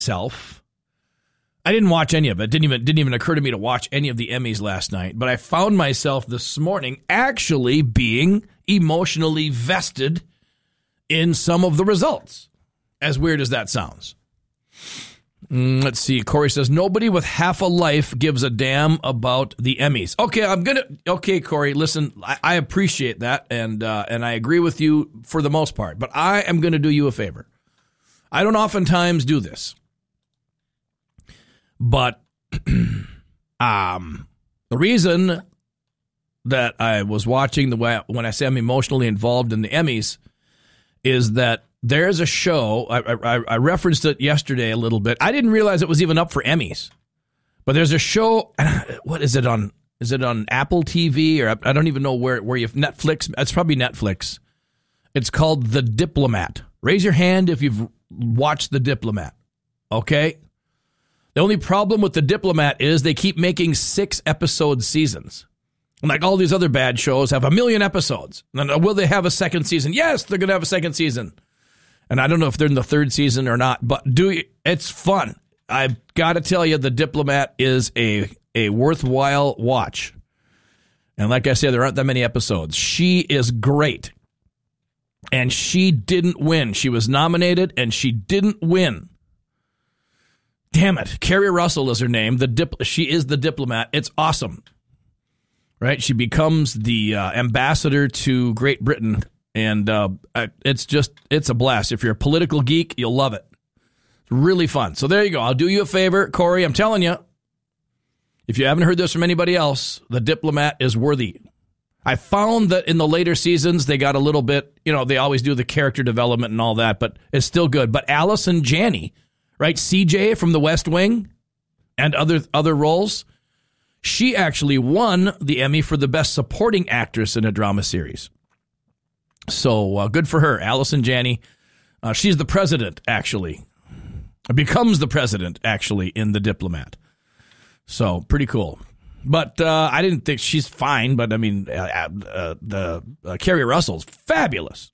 myself, I didn't watch any of it. It didn't even occur to me to watch any of the Emmys last night. But I found myself this morning actually being emotionally vested in some of the results. As weird as that sounds. Let's see. Corey says, nobody with half a life gives a damn about the Emmys. Okay, Corey, listen, I appreciate that, and I agree with you for the most part, but I am going to do you a favor. I don't oftentimes do this, but the reason that I was watching when I say I'm emotionally involved in the Emmys is that there's a show, I referenced it yesterday a little bit. I didn't realize it was even up for Emmys. But there's a show, what is it on? Is it on Apple TV? Or I don't even know where you Netflix. It's probably Netflix. It's called The Diplomat. Raise your hand if you've watched The Diplomat. Okay? The only problem with The Diplomat is they keep making 6-episode seasons. And like all these other bad shows have 1 million episodes. And will they have a second season? Yes, they're going to have a second season. And I don't know if they're in the 3rd season or not, but it's fun. I've got to tell you, The Diplomat is a worthwhile watch. And like I said, there aren't that many episodes. She is great. And she didn't win. She was nominated, and she didn't win. Damn it. Kerry Russell is her name. She is the Diplomat. It's awesome. Right? She becomes the ambassador to Great Britain. And it's a blast. If you're a political geek, you'll love it. It's really fun. So there you go. I'll do you a favor, Corey. I'm telling you, if you haven't heard this from anybody else, The Diplomat is worthy. I found that in the later seasons, they got a little bit, they always do the character development and all that, but it's still good. But Allison Janney, right? CJ from The West Wing and other roles, she actually won the Emmy for the Best Supporting Actress in a Drama Series. So good for her, Allison Janney. She's the president, actually. Becomes the president, actually, in The Diplomat. So pretty cool. But I didn't think she's fine. But I mean, Kerry Russell's fabulous.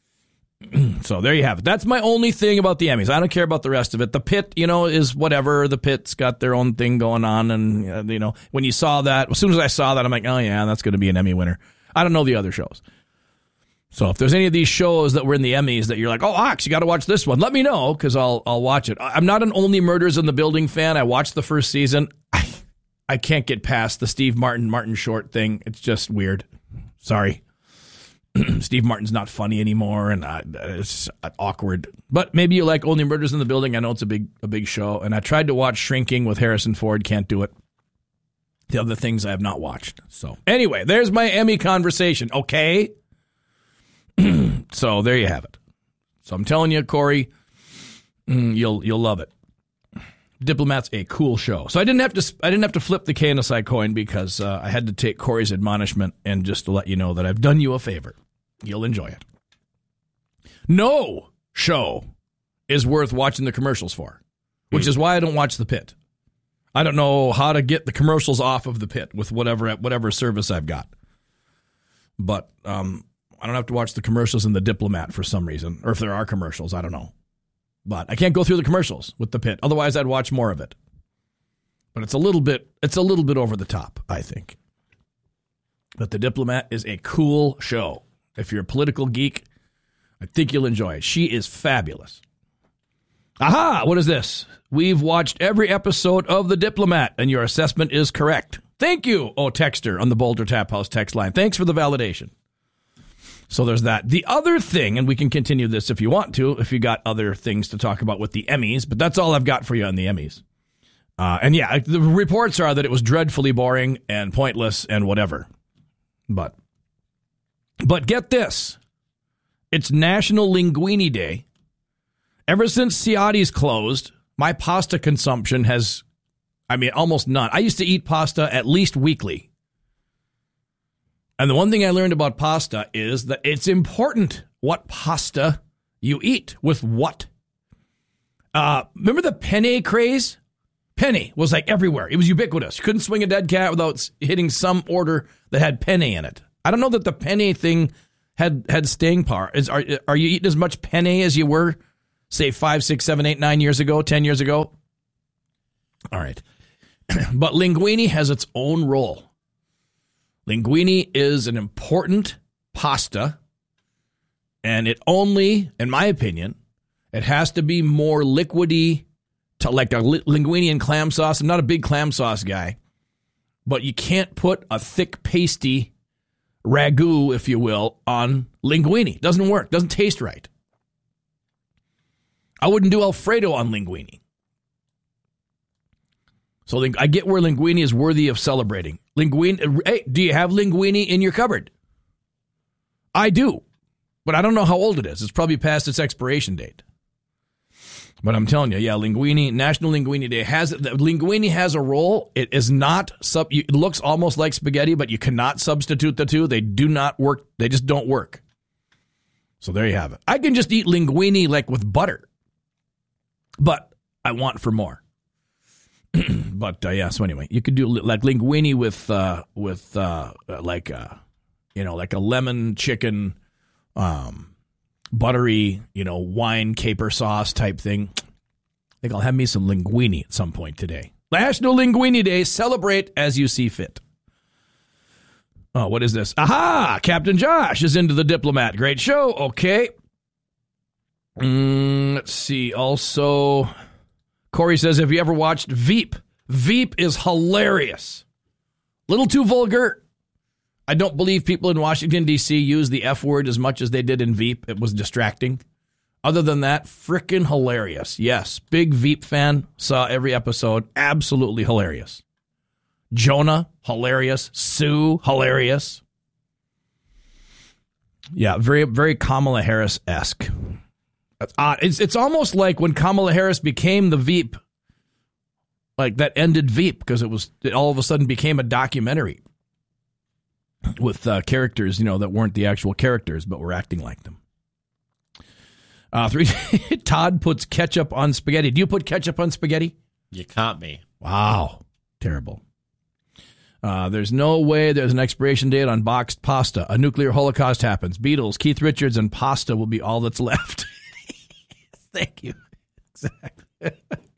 So there you have it. That's my only thing about the Emmys. I don't care about the rest of it. The Pit, is whatever. The Pit's got their own thing going on, and when you saw that, as soon as I saw that, I'm like, oh yeah, that's going to be an Emmy winner. I don't know the other shows. So if there's any of these shows that were in the Emmys that you're like, oh, Ox, you got to watch this one, let me know, because I'll watch it. I'm not an Only Murders in the Building fan. I watched the first season. I can't get past the Steve Martin Short thing. It's just weird. Sorry. Steve Martin's not funny anymore, and it's awkward. But maybe you like Only Murders in the Building. I know it's a big show, and I tried to watch Shrinking with Harrison Ford. Can't do it. The other things I have not watched. So anyway, there's my Emmy conversation. Okay. So there you have it. So I'm telling you, Corey, you'll love it. Diplomat's a cool show. So I didn't have to flip the KNSI coin because I had to take Corey's admonishment and just to let you know that I've done you a favor. You'll enjoy it. No show is worth watching the commercials for, which is why I don't watch The Pit. I don't know how to get the commercials off of The Pit with whatever service I've got. But I don't have to watch the commercials in The Diplomat for some reason, or if there are commercials, I don't know. But I can't go through the commercials with The Pit. Otherwise, I'd watch more of it. But it's a little bit over the top, I think. But The Diplomat is a cool show. If you're a political geek, I think you'll enjoy it. She is fabulous. Aha! What is this? We've watched every episode of The Diplomat, and your assessment is correct. Thank you, texter on the Boulder Tap House text line. Thanks for the validation. So there's that. The other thing, and we can continue this if you want to, if you got other things to talk about with the Emmys, but that's all I've got for you on the Emmys. And yeah, the reports are that it was dreadfully boring and pointless and whatever. But get this. It's National Linguine Day. Ever since Ciati's closed, my pasta consumption has, almost none. I used to eat pasta at least weekly. And the one thing I learned about pasta is that it's important what pasta you eat with what. Remember the penne craze? Penne was like everywhere. It was ubiquitous. You couldn't swing a dead cat without hitting some order that had penne in it. I don't know that the penne thing had staying power. Are you eating as much penne as you were say 5, 6, 7, 8, 9 years ago, 10 years ago. All right. But linguine has its own role. Linguine is an important pasta, and it only, in my opinion, it has to be more liquidy, to like a linguine and clam sauce. I'm not a big clam sauce guy, but you can't put a thick, pasty ragu, if you will, on linguine. Doesn't work. Doesn't taste right. I wouldn't do Alfredo on linguine. So I get where linguine is worthy of celebrating. Linguine. Hey, do you have linguine in your cupboard? I do, but I don't know how old it is. It's probably past its expiration date. But I'm telling you, yeah, linguine, National Linguine Day linguine has a role. It is not it looks almost like spaghetti, but you cannot substitute the two. They do not work. They just don't work. So there you have it. I can just eat linguine like with butter, but I want for more. But yeah, so anyway, you could do like linguine with like a lemon chicken, buttery, wine caper sauce type thing. I think I'll have me some linguine at some point today. National Linguine Day. Celebrate as you see fit. Oh, what is this? Aha! Captain Josh is into the Diplomat. Great show. Okay. Let's see. Also, Corey says, have you ever watched Veep? Veep is hilarious. Little too vulgar. I don't believe people in Washington, D.C. use the F word as much as they did in Veep. It was distracting. Other than that, frickin' hilarious. Yes, big Veep fan. Saw every episode. Absolutely hilarious. Jonah, hilarious. Sue, hilarious. Yeah, very, very Kamala Harris-esque. That's odd. It's almost like when Kamala Harris became the Veep, like that ended Veep because it all of a sudden became a documentary with characters, that weren't the actual characters, but were acting like them. Todd puts ketchup on spaghetti. Do you put ketchup on spaghetti? You caught me. Wow. Terrible. There's no way there's an expiration date on boxed pasta. A nuclear holocaust happens. Beatles, Keith Richards, and pasta will be all that's left. Thank you. Exactly.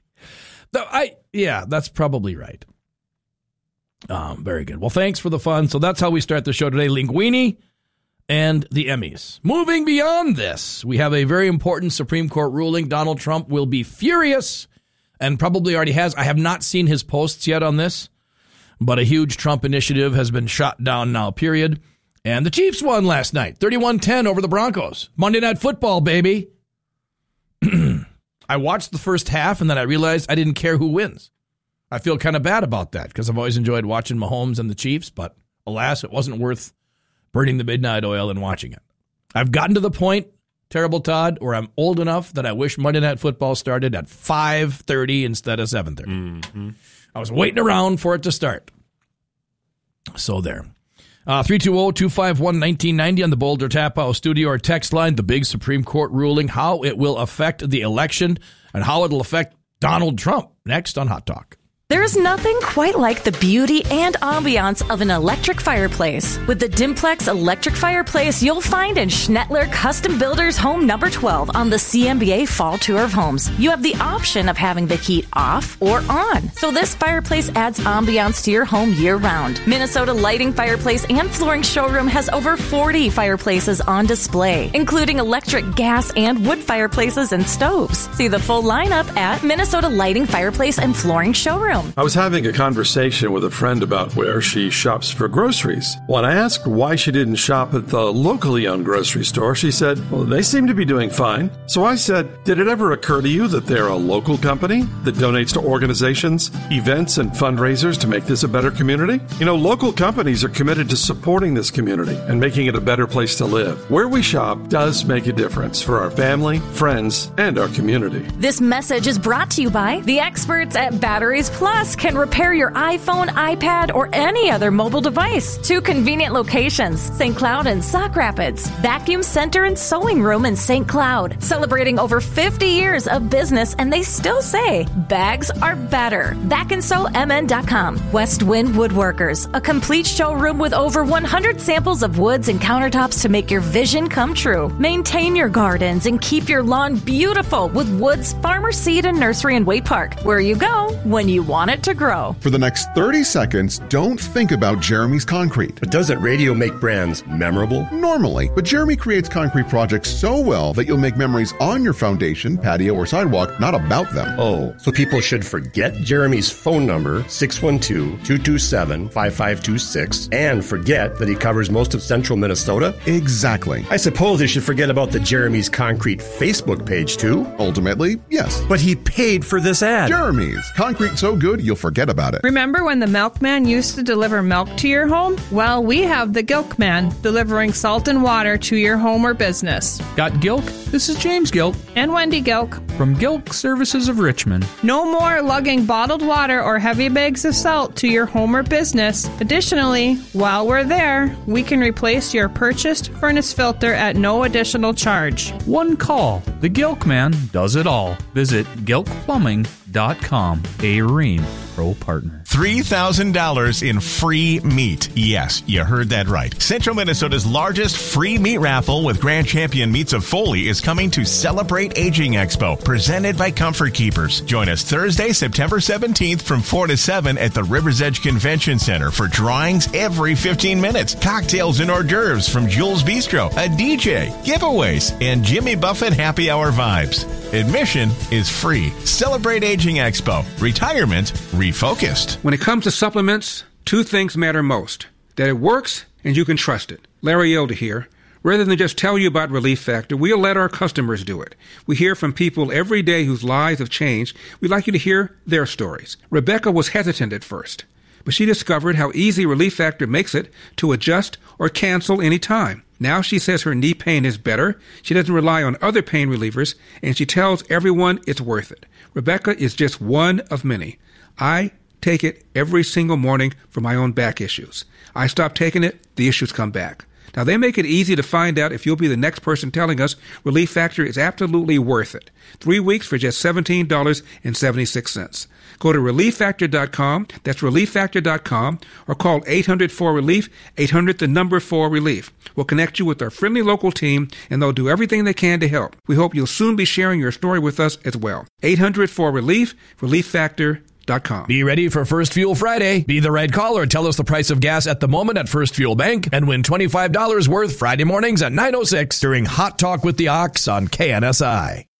That's probably right. Very good. Well, thanks for the fun. So that's how we start the show today. Linguine and the Emmys. Moving beyond this, we have a very important Supreme Court ruling. Donald Trump will be furious and probably already has. I have not seen his posts yet on this, but a huge Trump initiative has been shot down now, period. And the Chiefs won last night, 31-10 over the Broncos. Monday Night Football, baby. I watched the first half, and then I realized I didn't care who wins. I feel kind of bad about that because I've always enjoyed watching Mahomes and the Chiefs, but alas, it wasn't worth burning the midnight oil and watching it. I've gotten to the point, Terrible Todd, where I'm old enough that I wish Monday Night Football started at 5:30 instead of 7:30. Mm-hmm. I was waiting around for it to start. So there. 320-251-1990 on the Boulder Tap House studio or text line. The big Supreme Court ruling, how it will affect the election and how it'll affect Donald Trump. Next on Hot Talk. There's nothing quite like the beauty and ambiance of an electric fireplace. With the Dimplex electric fireplace you'll find in Schnettler Custom Builders Home Number 12 on the CMBA Fall Tour of Homes. You have the option of having the heat off or on. So this fireplace adds ambiance to your home year-round. Minnesota Lighting Fireplace and Flooring Showroom has over 40 fireplaces on display, including electric, gas, and wood fireplaces and stoves. See the full lineup at Minnesota Lighting Fireplace and Flooring Showroom. I was having a conversation with a friend about where she shops for groceries. When I asked why she didn't shop at the locally owned grocery store, she said, well, they seem to be doing fine. So I said, did it ever occur to you that they're a local company that donates to organizations, events, and fundraisers to make this a better community? Local companies are committed to supporting this community and making it a better place to live. Where we shop does make a difference for our family, friends, and our community. This message is brought to you by the experts at Batteries Plus. Plus can repair your iPhone, iPad, or any other mobile device. 2 convenient locations, St. Cloud and Sauk Rapids. Vacuum Center and Sewing Room in St. Cloud. Celebrating over 50 years of business, and they still say bags are better. VacandSewMN.com. West Wind Woodworkers, a complete showroom with over 100 samples of woods and countertops to make your vision come true. Maintain your gardens and keep your lawn beautiful with Woods Farmer Seed and Nursery in Waite Park, where you go when you want it to grow. For the next 30 seconds, don't think about Jeremy's Concrete. But doesn't radio make brands memorable? Normally, but Jeremy creates concrete projects so well that you'll make memories on your foundation, patio, or sidewalk, not about them. Oh, so people should forget Jeremy's phone number, 612-227-5526, and forget that he covers most of central Minnesota? Exactly. I suppose they should forget about the Jeremy's Concrete Facebook page, too? Ultimately, yes. But he paid for this ad. Jeremy's. Concrete so good, you'll forget about it. Remember when the milkman used to deliver milk to your home? Well, we have the Gilkman, delivering salt and water to your home or business. Got Gilk? This is James Gilk. And Wendy Gilk. From Gilk Services of Richmond. No more lugging bottled water or heavy bags of salt to your home or business. Additionally, while we're there, we can replace your purchased furnace filter at no additional charge. One call. The Gilk Man does it all. Visit gilkplumbing.com, a Rheem Pro partner. $3,000 in free meat. Yes, you heard that right. Central Minnesota's largest free meat raffle with Grand Champion Meats of Foley is coming to Celebrate Aging Expo, presented by Comfort Keepers. Join us Thursday, September 17th from 4 to 7 at the River's Edge Convention Center for drawings every 15 minutes, cocktails and hors d'oeuvres from Jules Bistro, a DJ, giveaways, and Jimmy Buffett happy hour vibes. Admission is free. Celebrate Aging Expo. Retirement refocused. When it comes to supplements, 2 things matter most. That it works and you can trust it. Larry Elder here. Rather than just tell you about Relief Factor, we'll let our customers do it. We hear from people every day whose lives have changed. We'd like you to hear their stories. Rebecca was hesitant at first, but she discovered how easy Relief Factor makes it to adjust or cancel any time. Now she says her knee pain is better, she doesn't rely on other pain relievers, and she tells everyone it's worth it. Rebecca is just one of many. I take it every single morning for my own back issues. I stop taking it, the issues come back. Now, they make it easy to find out if you'll be the next person telling us Relief Factor is absolutely worth it. 3 weeks for just $17.76. Go to ReliefFactor.com, that's ReliefFactor.com, or call 800-4RELIEF, 800-4RELIEF. We'll connect you with our friendly local team, and they'll do everything they can to help. We hope you'll soon be sharing your story with us as well. 800-4RELIEF, ReliefFactor.com. Be ready for First Fuel Friday. Be the right caller. Tell us the price of gas at the moment at First Fuel Bank and win $25 worth Friday mornings at 9:06 during Hot Talk with the Ox on KNSI.